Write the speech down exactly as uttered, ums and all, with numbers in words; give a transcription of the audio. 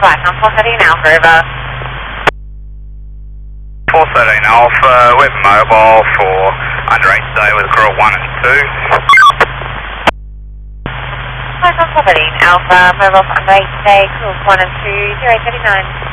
flight on four thirteen Alpha, over. four thirteen Alpha, we're mobile for under eight today with crew one and two. Flight on four thirteen Alpha, mobile for under eight today, crew one and two, zero eight thirty-nine.